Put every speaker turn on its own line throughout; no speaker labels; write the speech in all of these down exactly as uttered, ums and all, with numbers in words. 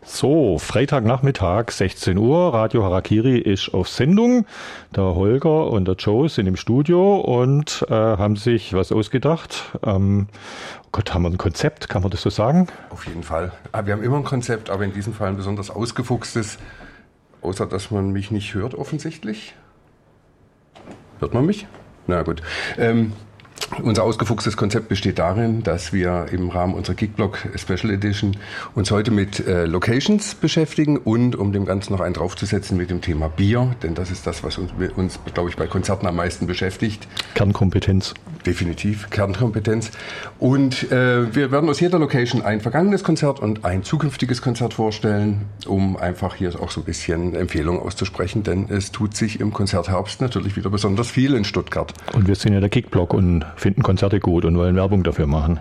So, Freitagnachmittag, sechzehn Uhr, Radio Harakiri ist auf Sendung. Der Holger und der Joe sind im Studio und äh, haben sich was ausgedacht. Ähm, oh Gott, haben wir ein Konzept, kann man das so sagen?
Auf jeden Fall. Wir haben immer ein Konzept, aber in diesem Fall ein besonders ausgefuchstes. Außer, dass man mich nicht hört, offensichtlich. Hört man mich? Na gut. Ähm, Unser ausgefuchstes Konzept besteht darin, dass wir im Rahmen unserer Geekblog Special Edition uns heute mit äh, Locations beschäftigen und um dem Ganzen noch einen draufzusetzen mit dem Thema Bier, denn das ist das, was uns, uns glaube ich, bei Konzerten am meisten beschäftigt.
Kernkompetenz.
Definitiv, Kernkompetenz. Und äh, wir werden aus jeder Location ein vergangenes Konzert und ein zukünftiges Konzert vorstellen, um einfach hier auch so ein bisschen Empfehlungen auszusprechen, denn es tut sich im Konzertherbst natürlich wieder besonders viel in Stuttgart.
Und wir sind ja der Geekblog und finden Konzerte gut und wollen Werbung dafür machen.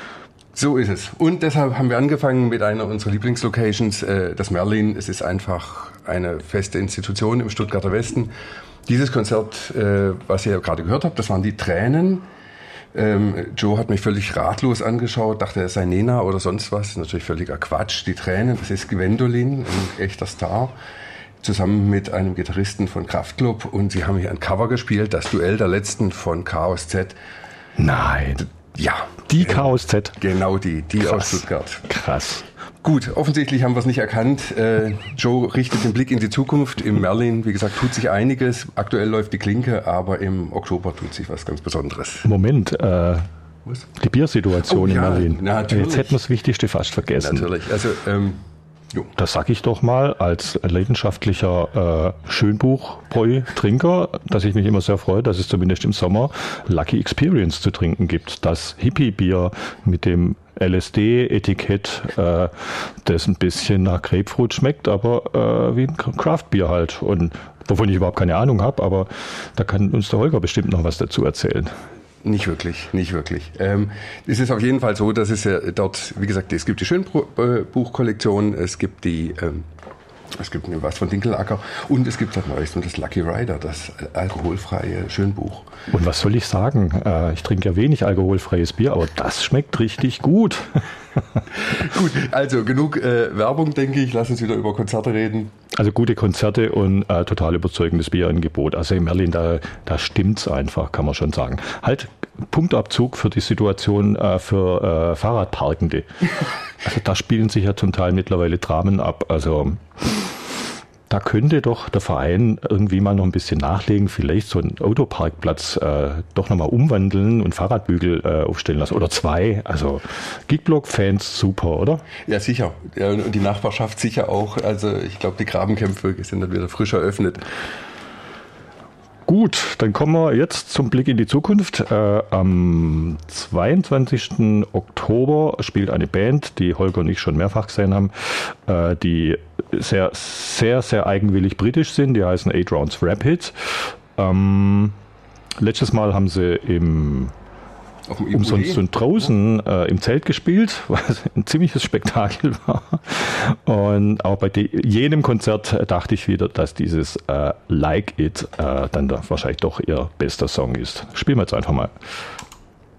So ist es. Und deshalb haben wir angefangen mit einer unserer Lieblingslocations, äh, das Merlin. Es ist einfach eine feste Institution im Stuttgarter Westen. Dieses Konzert, äh, was ihr gerade gehört habt, das waren die Tränen. Ähm, Joe hat mich völlig ratlos angeschaut, dachte, er sei Nena oder sonst was. Das ist natürlich völliger Quatsch. Die Tränen, das ist Gwendolyn, ein echter Star, zusammen mit einem Gitarristen von Kraftklub. Und sie haben hier ein Cover gespielt, das Duell der Letzten von Chaos Z.
Nein.
Ja.
Die Chaos Z.
Genau die, die
Krass.
aus Stuttgart.
Krass.
Gut, offensichtlich haben wir es nicht erkannt. Äh, Joe richtet den Blick in die Zukunft. Im Merlin, wie gesagt, tut sich einiges. Aktuell läuft die Klinke, aber im Oktober tut sich was ganz Besonderes.
Moment, äh,
Was?
die Biersituation
Oh,
in
ja,
Merlin.
natürlich.
Jetzt hätten wir das Wichtigste fast vergessen.
Natürlich, also ähm, jo.
Das sag ich doch mal als leidenschaftlicher äh, Schönbuch-Bräu-Trinker, dass ich mich immer sehr freue, dass es zumindest im Sommer Lucky Experience zu trinken gibt. Das Hippie-Bier mit dem L S D-Etikett, äh, das ein bisschen nach Grapefruit schmeckt, aber äh, wie ein Craft-Bier halt. Und wovon ich überhaupt keine Ahnung habe, aber da kann uns der Holger bestimmt noch was dazu erzählen.
Nicht wirklich, nicht wirklich. Ähm, es ist auf jeden Fall so, dass es ja dort, wie gesagt, es gibt die Schönbuchkollektion, es gibt die, ähm, es gibt was von Dinkelacker und es gibt das Neueste und das Lucky Rider, das alkoholfreie Schönbuch.
Und was soll ich sagen? Äh, ich trinke ja wenig alkoholfreies Bier, aber das schmeckt richtig gut.
Gut, also genug äh, Werbung, denke ich. Lass uns wieder über Konzerte reden.
Also gute Konzerte und äh, total überzeugendes Bierangebot. Also in Merlin, da, da stimmt's einfach, kann man schon sagen. Halt Punktabzug für die Situation äh, für äh, Fahrradparkende. Also da spielen sich ja zum Teil mittlerweile Dramen ab. Also da könnte doch der Verein irgendwie mal noch ein bisschen nachlegen, vielleicht so einen Autoparkplatz äh, doch nochmal umwandeln und Fahrradbügel äh, aufstellen lassen. Oder zwei. Also Geekblog-Fans super, oder?
Ja, sicher. Ja, und die Nachbarschaft sicher auch. Also ich glaube, die Grabenkämpfe sind dann wieder frisch eröffnet.
Gut, dann kommen wir jetzt zum Blick in die Zukunft. Äh, am zweiundzwanzigsten Oktober spielt eine Band, die Holger und ich schon mehrfach gesehen haben, äh, die sehr, sehr, sehr eigenwillig britisch sind. Die heißen Eight Rounds Rapid. Ähm, letztes Mal haben sie im umsonst und draußen äh, im Zelt gespielt, was ein ziemliches Spektakel war. Und auch bei de- jenem Konzert dachte ich wieder, dass dieses äh, Like It äh, dann da wahrscheinlich doch ihr bester Song ist. Spielen wir jetzt einfach mal.